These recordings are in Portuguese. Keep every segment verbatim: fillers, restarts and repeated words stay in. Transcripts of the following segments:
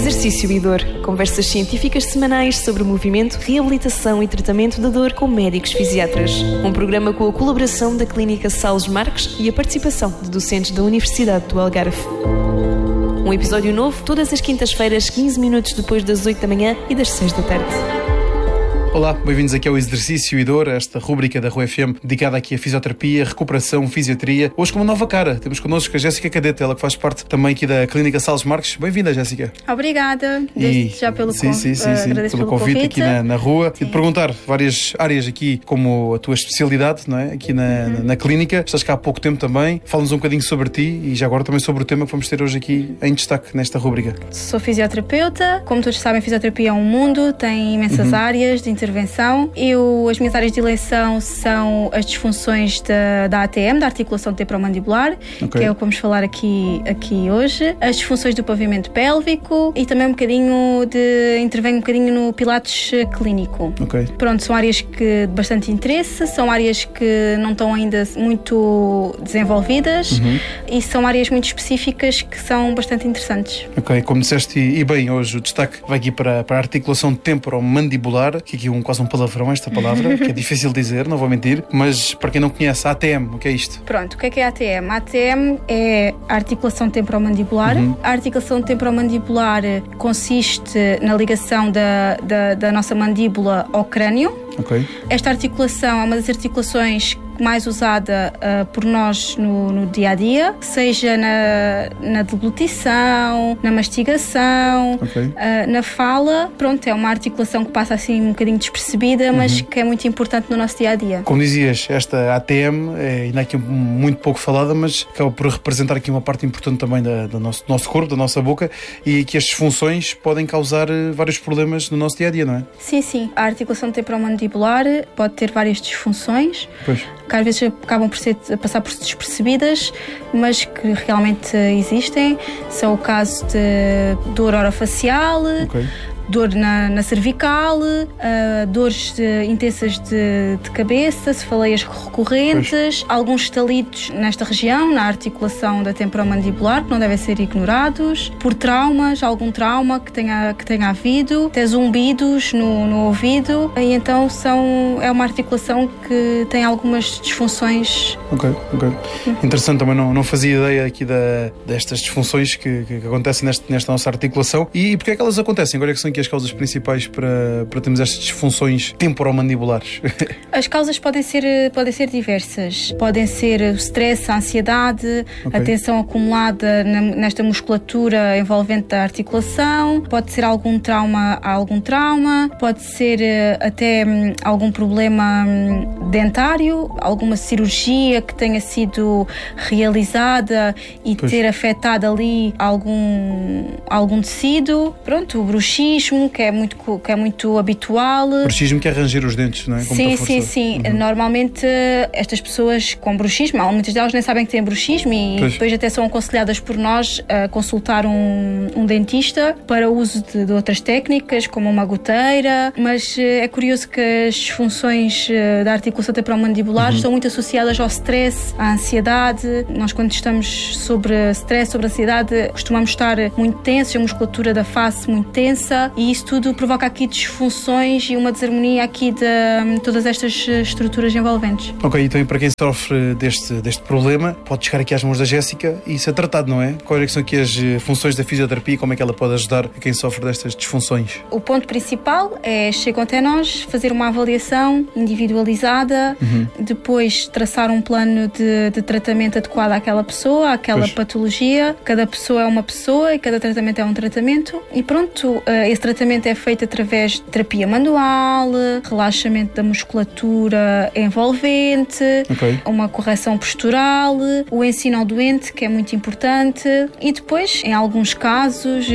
Exercício e Dor. Conversas científicas semanais sobre movimento, reabilitação e tratamento da dor com médicos fisiatras. Um programa com a colaboração da Clínica Salles Marques e a participação de docentes da Universidade do Algarve. Um episódio novo todas as quintas-feiras, quinze minutos depois das oito da manhã e das seis da tarde. Olá, bem-vindos aqui ao Exercício e Dor, esta rúbrica da R U F M dedicada aqui a fisioterapia, recuperação, fisiatria. Hoje com uma nova cara, temos connosco a Jéssica Cadete, ela que faz parte também aqui da Clínica Salles Marques. Bem-vinda, Jéssica. Obrigada, desde e... já pelo, sim, con... sim, sim, sim. Agradeço pelo, pelo convite, convite aqui na, na rua. Sim. E de perguntar várias áreas aqui, como a tua especialidade, não é? Aqui na, uhum. na, na clínica. Estás cá há pouco tempo também. Fala-nos um bocadinho sobre ti e já agora também sobre o tema que vamos ter hoje aqui em destaque nesta rúbrica. Sou fisioterapeuta. Como todos sabem, a fisioterapia é um mundo, tem imensas uhum. áreas de intervenção. Eu, as minhas áreas de eleição são as disfunções da, da A T M, da articulação temporomandibular, okay. que é o que vamos falar aqui, aqui hoje. As disfunções do pavimento pélvico e também um bocadinho de... intervenho um bocadinho no Pilates clínico. Okay. Pronto, são áreas que de bastante interesse, são áreas que não estão ainda muito desenvolvidas uhum. e são áreas muito específicas que são bastante interessantes. Ok, como disseste, e bem, hoje o destaque vai aqui para, para a articulação temporomandibular, que aqui é um, quase um palavrão esta palavra, que é difícil de dizer, não vou mentir, mas para quem não conhece, a A T M, o que é isto? Pronto, o que é que é a AT M? A AT M é a articulação temporomandibular. Uhum. A articulação temporomandibular consiste na ligação da, da, da nossa mandíbula ao crânio. Okay. Esta articulação é uma das articulações mais usada uh, por nós no, no dia a dia, seja na, na deglutição, na mastigação, okay. uh, na fala. Pronto, é uma articulação que passa assim um bocadinho despercebida, uhum. mas que é muito importante no nosso dia a dia. Como dizias, esta A T M é ainda aqui muito pouco falada, mas acaba por representar aqui uma parte importante também da, do, nosso, do nosso corpo, da nossa boca, e que as disfunções podem causar vários problemas no nosso dia a dia, não é? Sim, sim. A articulação temporomandibular pode ter várias disfunções. Pois. Que às vezes acabam por ser, passar por despercebidas, mas que realmente existem. São o caso de dor orofacial, okay. dor na, na cervical, uh, dores de, intensas de, de cabeça, cefaleias recorrentes, pois. Alguns estalidos nesta região, na articulação da temporomandibular, que não devem ser ignorados, por traumas, algum trauma que tenha, que tenha havido, até zumbidos no, no ouvido, e então são, é uma articulação que tem algumas disfunções. Ok, ok. Hum. Interessante, também não, não fazia ideia aqui da, destas disfunções que, que, que acontecem neste, nesta nossa articulação. E porquê é que elas acontecem? Agora é que são aqui as causas principais para, para termos estas disfunções temporomandibulares? As causas podem ser, podem ser diversas. Podem ser o stress, a ansiedade, okay. a tensão acumulada na, nesta musculatura envolvente da articulação, pode ser algum trauma, algum trauma, pode ser até algum problema dentário, alguma cirurgia que tenha sido realizada e pois. Ter afetado ali algum, algum tecido. Pronto, o bruxismo, que é muito, que é muito habitual. Bruxismo que é ranger os dentes, não é? Como sim, sim, sim. Uhum. Normalmente estas pessoas com bruxismo, muitas delas nem sabem que têm bruxismo e pois. Depois até são aconselhadas por nós a consultar um, um dentista para o uso de, de outras técnicas, como uma goteira, mas é curioso que as disfunções da articulação temporomandibular uhum. são muito associadas ao stress, à ansiedade. Nós, quando estamos sobre stress, sobre ansiedade, costumamos estar muito tensos, a musculatura da face muito tensa, e isso tudo provoca aqui disfunções e uma desarmonia aqui de todas estas estruturas envolventes. Ok, então e para quem sofre deste, deste problema, pode chegar aqui às mãos da Jéssica e ser tratado, não é? Quais são aqui as funções da fisioterapia e como é que ela pode ajudar a quem sofre destas disfunções? O ponto principal é chegam até nós, fazer uma avaliação individualizada, uhum. depois traçar um plano de, de tratamento adequado àquela pessoa, àquela pois. Patologia. Cada pessoa é uma pessoa e cada tratamento é um tratamento. E pronto, esse tratamento é feito através de terapia manual, relaxamento da musculatura envolvente, okay. uma correção postural, o ensino ao doente, que é muito importante, e depois, em alguns casos,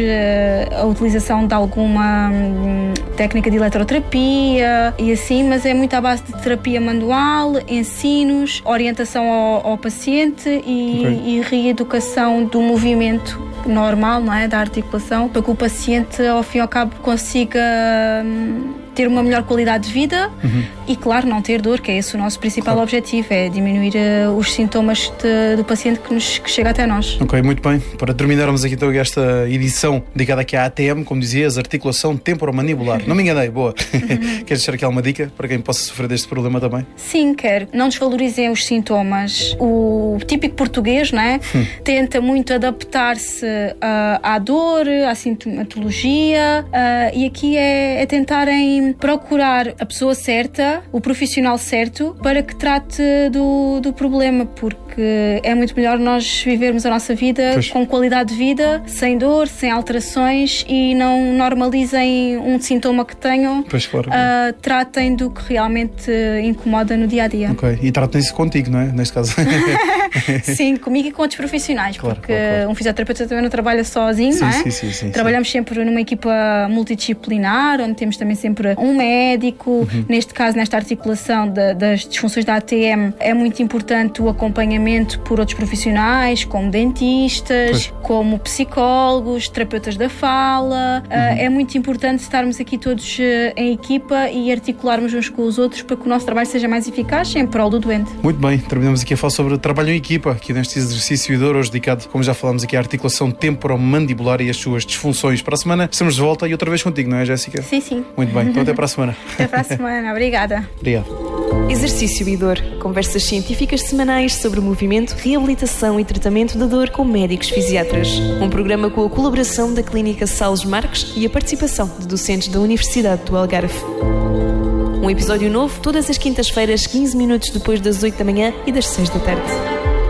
a utilização de alguma técnica de eletroterapia e assim, mas é muito à base de terapia manual, ensinos, orientação ao, ao paciente e, okay. e reeducação do movimento normal, não é, da articulação, para que o paciente, ao fim e ao cabo, consiga ter uma melhor qualidade de vida uhum. e, claro, não ter dor, que é esse o nosso principal claro. objetivo, é diminuir uh, os sintomas de, do paciente que, nos, que chega até nós. Ok, muito bem. Para terminarmos aqui então esta edição dedicada aqui à A T M, como dizias, articulação temporomandibular. Não me enganei, boa. Uhum. Queres deixar aqui alguma dica para quem possa sofrer deste problema também? Sim, quero. Não desvalorizem os sintomas. O típico português, não é? Hum. Tenta muito adaptar-se uh, à dor, à sintomatologia, uh, e aqui é, é tentarem procurar a pessoa certa, o profissional certo, para que trate do, do problema, porque é muito melhor nós vivermos a nossa vida pois. com qualidade de vida, sem dor, sem alterações, e não normalizem um sintoma que tenham. Pois, claro. Uh, tratem do que realmente incomoda no dia a dia. Ok, e tratem-se contigo, não é? Neste caso. Sim, comigo e com outros profissionais, claro, porque claro, claro. um fisioterapeuta também não trabalha sozinho, sim, não é? Sim, sim, sim, Trabalhamos sim. sempre numa equipa multidisciplinar, onde temos também sempre um médico. Uhum. Neste caso, nesta articulação de, das disfunções da A T M, é muito importante o acompanhamento por outros profissionais, como dentistas, pois. como psicólogos, terapeutas da fala. Uhum. Uh, é muito importante estarmos aqui todos uh, em equipa e articularmos uns com os outros para que o nosso trabalho seja mais eficaz em prol do doente. Muito bem, terminamos aqui a falar sobre trabalho em equipa, aqui neste exercício de dor, hoje dedicado, como já falámos aqui, à articulação temporomandibular e as suas disfunções. Para a semana estamos de volta e outra vez contigo, não é, Jéssica? Sim, sim. Muito bem, então até para a semana. Até para a semana, obrigada. Obrigado. Exercício e dor. Conversas científicas semanais sobre movimento, reabilitação e tratamento da dor com médicos fisiatras. Um programa com a colaboração da Clínica Salles Marques e a participação de docentes da Universidade do Algarve. Um episódio novo todas as quintas-feiras, quinze minutos depois das oito da manhã e das seis da tarde.